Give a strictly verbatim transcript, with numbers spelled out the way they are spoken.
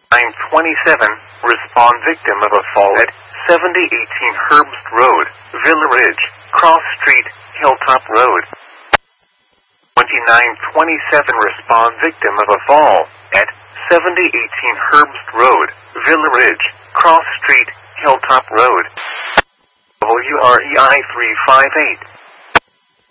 nine twenty-seven, respond victim of a fall at seventy eighteen Herbst Road, Villa Ridge, Cross Street, Hilltop Road. twenty-nine twenty-seven, respond victim of a fall at seventy eighteen Herbst Road, Villa Ridge, Cross Street, Hilltop Road. W R E I three five eight.